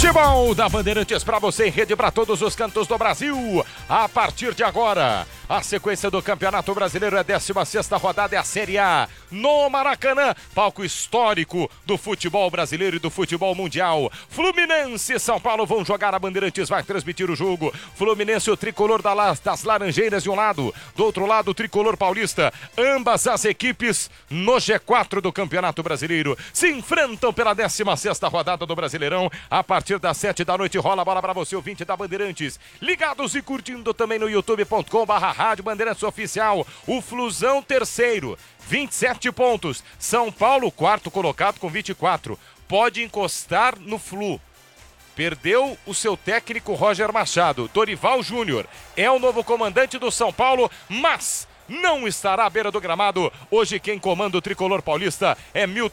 Futebol da Bandeirantes para você em rede para todos os cantos do Brasil. A partir de agora, a sequência do Campeonato Brasileiro é a 16ª rodada, é a Série A. No Maracanã, palco histórico do futebol brasileiro e do futebol mundial. Fluminense e São Paulo vão jogar, a Bandeirantes vai transmitir o jogo. Fluminense, o tricolor das Laranjeiras de um lado, do outro lado o tricolor paulista. Ambas as equipes no G4 do Campeonato Brasileiro se enfrentam pela 16ª rodada do Brasileirão. A partir das 7 da noite rola a bola para você, ouvinte da Bandeirantes. Ligados e curtindo também no youtube.com/Rádio Bandeirantes Oficial. O Flusão terceiro, 27 pontos. São Paulo quarto colocado com 24. Pode encostar no Flu. Perdeu o seu técnico Roger Machado. Dorival Júnior é o novo comandante do São Paulo, mas não estará à beira do gramado. Hoje quem comanda o tricolor paulista é Milton